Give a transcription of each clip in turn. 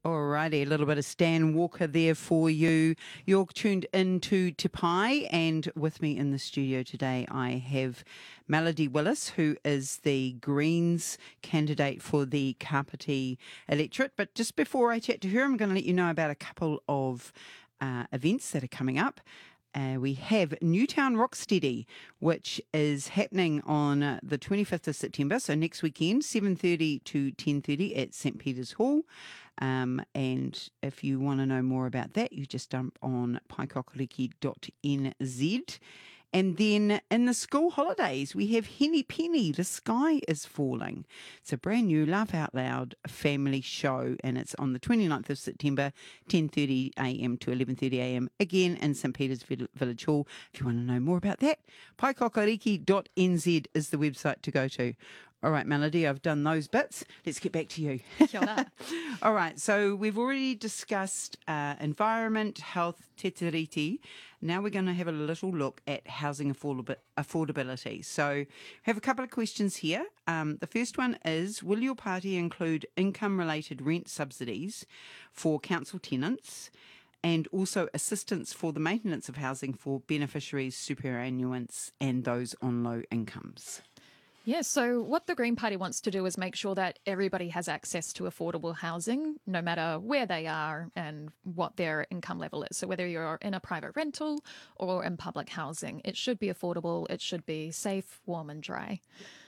Alrighty, a little bit of Stan Walker there for you. You're tuned into Te Pai, and with me in the studio today I have Melody Willis, who is the Greens candidate for the Kapiti electorate. But just before I chat to her, I'm going to let you know about a couple of events that are coming up. We have Newtown Rocksteady, which is happening on the 25th of September, so next weekend, 7:30 to 10:30 at St Peter's Hall. And if you want to know more about that, you just jump on paikokariki.nz. And then in the school holidays, we have Henny Penny, The Sky is Falling. It's a brand new Laugh Out Loud family show, and it's on the 29th of September, 10:30am to 11:30am, again in St Peter's Village Hall. If you want to know more about that, paikokariki.nz is the website to go to. All right, Melody, I've done those bits. Let's get back to you. Kia ora. All right, so we've already discussed environment, health, te tiriti. Now we're going to have a little look at housing affordability. So we have a couple of questions here. The first one is, will your party include income-related rent subsidies for council tenants and also assistance for the maintenance of housing for beneficiaries, superannuants and those on low incomes? Yeah, so what the Green Party wants to do is make sure that everybody has access to affordable housing, no matter where they are and what their income level is. So whether you're in a private rental or in public housing, it should be affordable, it should be safe, warm and dry.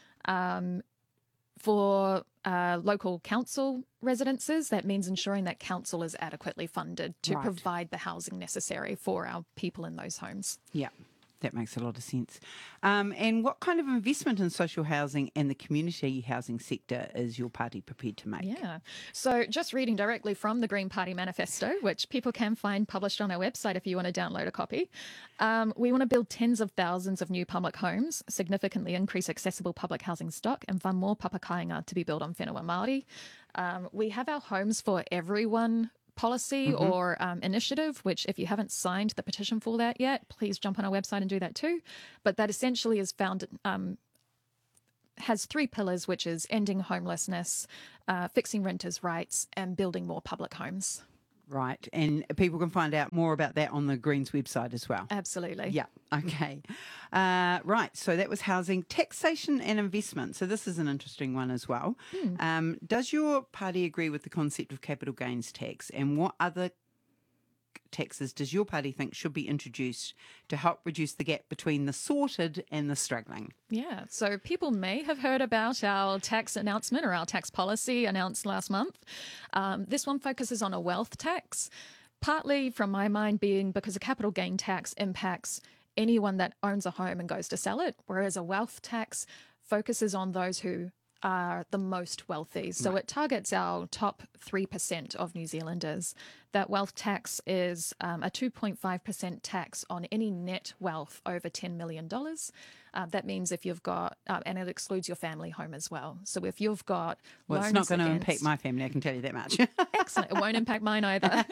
For local council residences, that means ensuring that council is adequately funded to provide the housing necessary for our people in those homes. Yeah. That makes a lot of sense. And what kind of investment in social housing and the community housing sector is your party prepared to make? Yeah. So just reading directly from the Green Party manifesto, which people can find published on our website if you want to download a copy, we want to build tens of thousands of new public homes, significantly increase accessible public housing stock, and fund more papakainga to be built on whenua Māori. We have our Homes for Everyone policy or initiative, which if you haven't signed the petition for that yet, please jump on our website and do that too. But that essentially is found, has three pillars, which is ending homelessness, fixing renters' rights and building more public homes. Right. And people can find out more about that on the Greens website as well. Absolutely. Yeah. Okay. Right. So that was housing, taxation and investment. So this is an interesting one as well. Does your party agree with the concept of capital gains tax, and what other taxes does your party think should be introduced to help reduce the gap between the sorted and the struggling? Yeah, so people may have heard about our tax announcement or our tax policy announced last month. This one focuses on a wealth tax, partly from my mind being because a capital gain tax impacts anyone that owns a home and goes to sell it, whereas a wealth tax focuses on those who are the most wealthy. So it targets our top 3% of New Zealanders. That wealth tax is a 2.5% tax on any net wealth over $10 million. That means if you've got, and it excludes your family home as well. So if you've got Well, it's not going to impact my family, I can tell you that much. Excellent. It won't impact mine either.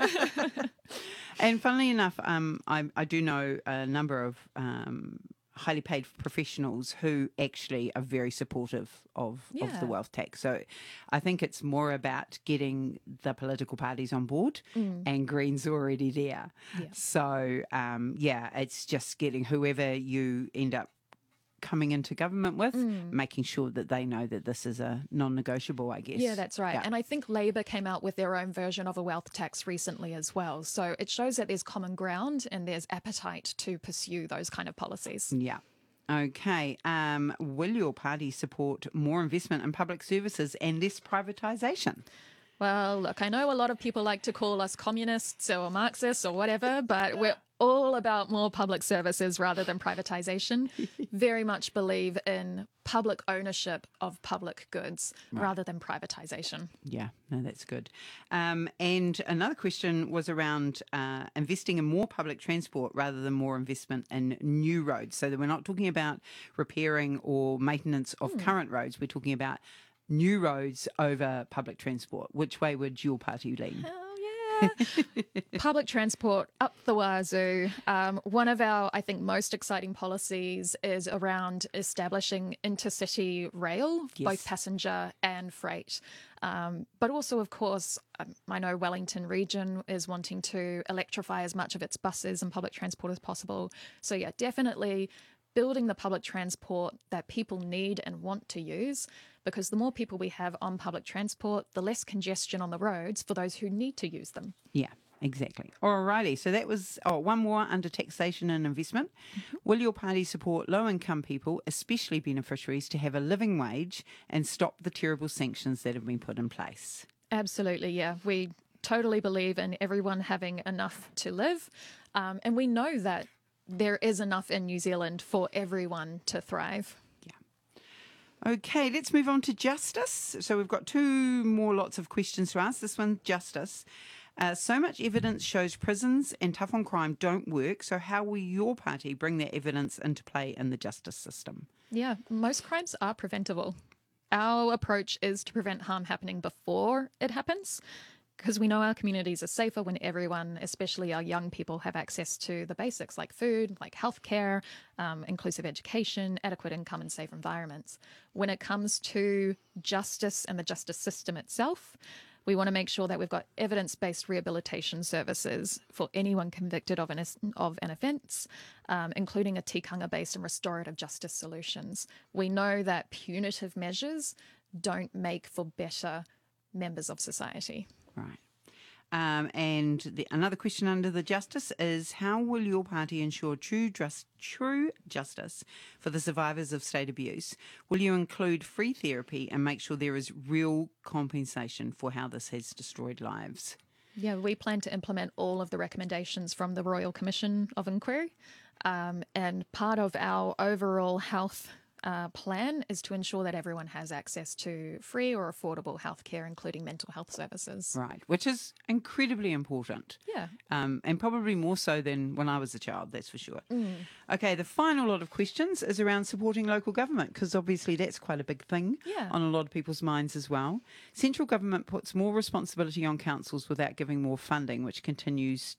And funnily enough, I do know a number of highly paid professionals who actually are very supportive of the wealth tax. So I think it's more about getting the political parties on board, and Greens already there. Yeah. So, it's just getting whoever you end up coming into government with, making sure that they know that this is a non-negotiable, I guess. Yeah, that's right. Yeah. And I think Labor came out with their own version of a wealth tax recently as well. So it shows that there's common ground and there's appetite to pursue those kind of policies. Yeah. Okay. Will your party support more investment in public services and less privatisation? Well, look, I know a lot of people like to call us communists or Marxists or whatever, but we're all about more public services rather than privatisation. Very much believe in public ownership of public goods rather than privatisation. Yeah, no, that's good. And another question was around investing in more public transport rather than more investment in new roads. So that we're not talking about repairing or maintenance of current roads. We're talking about new roads over public transport. Which way would your party lean? Oh, yeah. Public transport up the wazoo. One of our, I think, most exciting policies is around establishing intercity rail, both passenger and freight. But also, of course, I know Wellington Region is wanting to electrify as much of its buses and public transport as possible. So yeah, definitely building the public transport that people need and want to use, because the more people we have on public transport, the less congestion on the roads for those who need to use them. Yeah, exactly. Alrighty, so that was one more under taxation and investment. Will your party support low-income people, especially beneficiaries, to have a living wage and stop the terrible sanctions that have been put in place? Absolutely, yeah. We totally believe in everyone having enough to live, and we know that there is enough in New Zealand for everyone to thrive. Okay, let's move on to justice. So we've got two more lots of questions to ask. This one, justice. So much evidence shows prisons and tough on crime don't work. So how will your party bring that evidence into play in the justice system? Yeah, most crimes are preventable. Our approach is to prevent harm happening before it happens, because we know our communities are safer when everyone, especially our young people, have access to the basics like food, like healthcare, inclusive education, adequate income and safe environments. When it comes to justice and the justice system itself, we want to make sure that we've got evidence-based rehabilitation services for anyone convicted of an offence, including a tikanga-based and restorative justice solutions. We know that punitive measures don't make for better members of society. Right. And another question under the justice is, how will your party ensure true justice for the survivors of state abuse? Will you include free therapy and make sure there is real compensation for how this has destroyed lives? Yeah, we plan to implement all of the recommendations from the Royal Commission of Inquiry. And part of our overall health plan is to ensure that everyone has access to free or affordable healthcare, including mental health services. Right, which is incredibly important. Yeah. And probably more so than when I was a child, that's for sure. Okay, the final lot of questions is around supporting local government, because obviously that's quite a big thing on a lot of people's minds as well. Central government puts more responsibility on councils without giving more funding, which contributes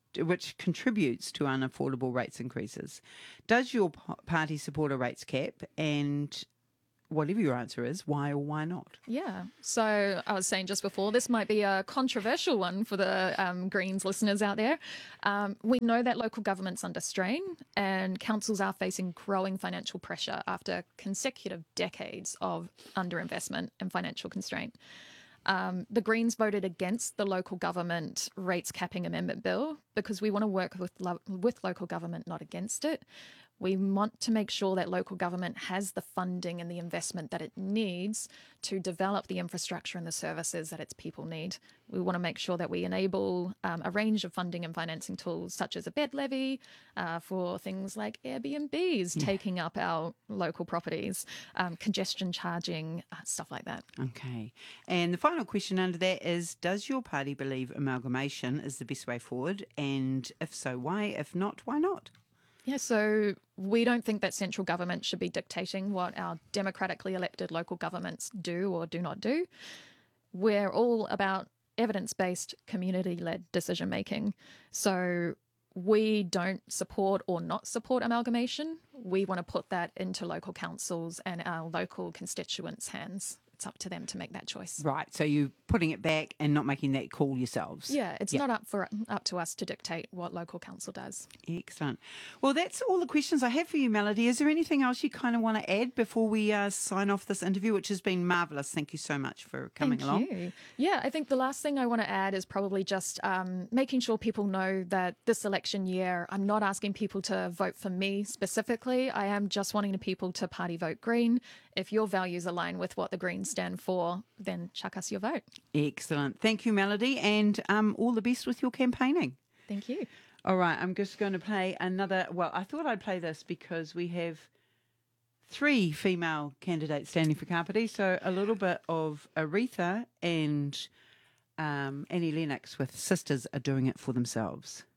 to unaffordable rates increases. Does your party support a rates cap? And whatever your answer is, why or why not? Yeah. So I was saying just before, this might be a controversial one for the Greens listeners out there. We know that local government's under strain and councils are facing growing financial pressure after consecutive decades of underinvestment and financial constraint. The Greens voted against the local government rates capping amendment bill because we want to work with local government, not against it. We want to make sure that local government has the funding and the investment that it needs to develop the infrastructure and the services that its people need. We want to make sure that we enable a range of funding and financing tools, such as a bed levy for things like Airbnbs taking up our local properties, congestion charging, stuff like that. Okay. And the final question under that is, does your party believe amalgamation is the best way forward? And if so, why? If not, why not? Yeah, so we don't think that central government should be dictating what our democratically elected local governments do or do not do. We're all about evidence-based, community-led decision-making. So we don't support or not support amalgamation. We want to put that into local councils and our local constituents' hands. It's up to them to make that choice. Right. So you're putting it back and not making that call yourselves. Yeah, it's not up to us to dictate what local council does. Excellent. Well, that's all the questions I have for you, Melody. Is there anything else you kind of want to add before we sign off this interview, which has been marvellous? Thank you so much for coming along. Thank you. Yeah, I think the last thing I want to add is probably just making sure people know that this election year, I'm not asking people to vote for me specifically. I am just wanting the people to party vote Green. If your values align with what the Greens stand for, then chuck us your vote. Excellent. Thank you, Melody, and all the best with your campaigning. Thank you. All right, I'm just going to play another. Well, I thought I'd play this because we have 3 female candidates standing for Kapiti, so a little bit of Aretha and Annie Lennox with Sisters Are Doing It For Themselves.